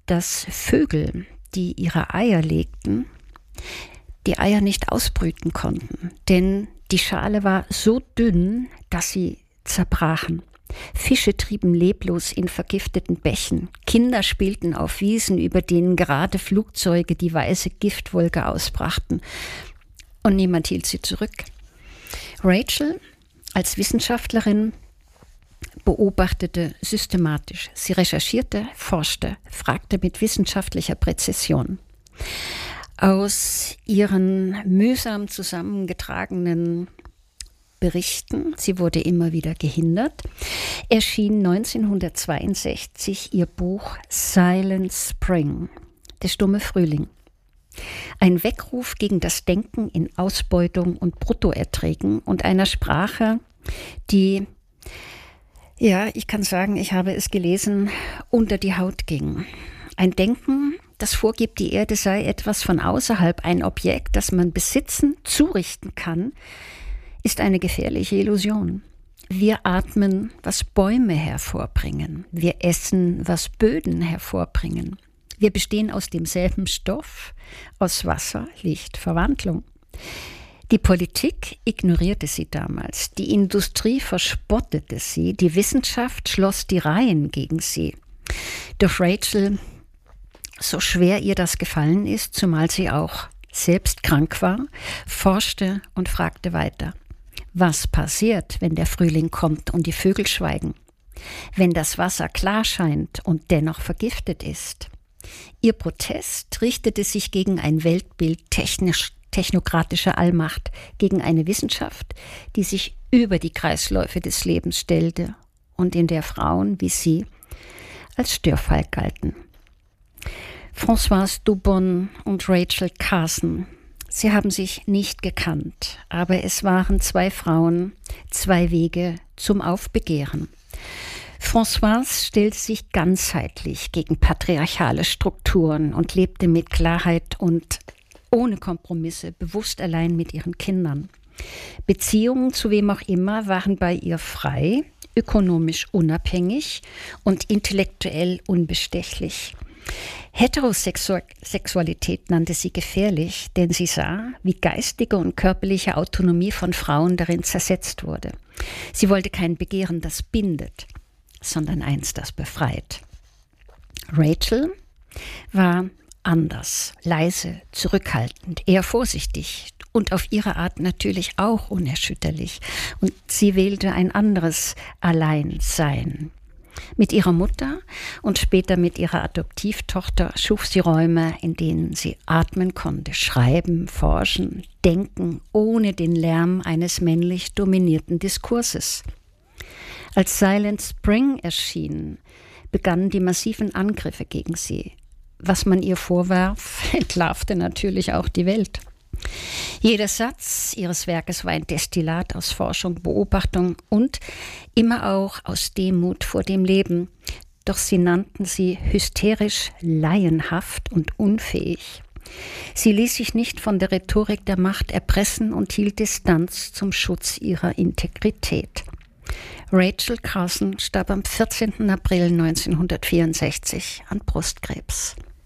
dass Vögel, die ihre Eier legten, die Eier nicht ausbrüten konnten, denn die Schale war so dünn, dass sie zerbrachen. Fische trieben leblos in vergifteten Bächen. Kinder spielten auf Wiesen, über denen gerade Flugzeuge die weiße Giftwolke ausbrachten. Und niemand hielt sie zurück. Rachel als Wissenschaftlerin beobachtete systematisch. Sie recherchierte, forschte, fragte mit wissenschaftlicher Präzision. Aus ihren mühsam zusammengetragenen Berichten, sie wurde immer wieder gehindert, erschien 1962 ihr Buch Silent Spring, der stumme Frühling. Ein Weckruf gegen das Denken in Ausbeutung und Bruttoerträgen und einer Sprache, die, ja, ich kann sagen, ich habe es gelesen, unter die Haut ging. Ein Denken, das vorgibt, die Erde sei etwas von außerhalb, ein Objekt, das man besitzen, zurichten kann, ist eine gefährliche Illusion. Wir atmen, was Bäume hervorbringen. Wir essen, was Böden hervorbringen. Wir bestehen aus demselben Stoff, aus Wasser, Licht, Verwandlung. Die Politik ignorierte sie damals, die Industrie verspottete sie, die Wissenschaft schloss die Reihen gegen sie. Doch Rachel, so schwer ihr das gefallen ist, zumal sie auch selbst krank war, forschte und fragte weiter. Was passiert, wenn der Frühling kommt und die Vögel schweigen? Wenn das Wasser klar scheint und dennoch vergiftet ist? Ihr Protest richtete sich gegen ein Weltbild technokratischer Allmacht, gegen eine Wissenschaft, die sich über die Kreisläufe des Lebens stellte und in der Frauen wie sie als Störfall galten. Françoise Dubonne und Rachel Carson, sie haben sich nicht gekannt, aber es waren zwei Frauen, zwei Wege zum Aufbegehren. Françoise stellte sich ganzheitlich gegen patriarchale Strukturen und lebte mit Klarheit und ohne Kompromisse, bewusst allein mit ihren Kindern. Beziehungen zu wem auch immer waren bei ihr frei, ökonomisch unabhängig und intellektuell unbestechlich. Heterosexualität nannte sie gefährlich, denn sie sah, wie geistige und körperliche Autonomie von Frauen darin zersetzt wurde. Sie wollte kein Begehren, das bindet, sondern eins, das befreit. Rachel war anders, leise, zurückhaltend, eher vorsichtig und auf ihre Art natürlich auch unerschütterlich. Und sie wählte ein anderes Alleinsein. Mit ihrer Mutter und später mit ihrer Adoptivtochter schuf sie Räume, in denen sie atmen konnte, schreiben, forschen, denken, ohne den Lärm eines männlich dominierten Diskurses. Als Silent Spring erschien, begannen die massiven Angriffe gegen sie. Was man ihr vorwarf, entlarvte natürlich auch die Welt. Jeder Satz ihres Werkes war ein Destillat aus Forschung, Beobachtung und immer auch aus Demut vor dem Leben. Doch sie nannten sie hysterisch, laienhaft und unfähig. Sie ließ sich nicht von der Rhetorik der Macht erpressen und hielt Distanz zum Schutz ihrer Integrität. Rachel Carson starb am 14. April 1964 an Brustkrebs.